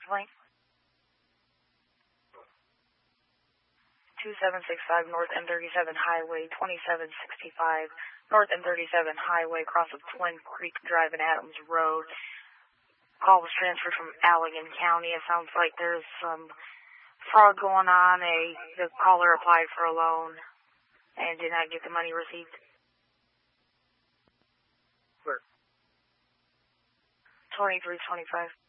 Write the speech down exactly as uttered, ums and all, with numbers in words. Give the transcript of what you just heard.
complaint? two seven six five North M thirty-seven Highway, twenty-seven sixty-five North M thirty-seven Highway, across of Twin Creek Drive and Adams Road. Call was transferred from Allegan County. It sounds like there's some fraud going on. A the caller applied for a loan and did not get the money received. Where? twenty-three twenty-five.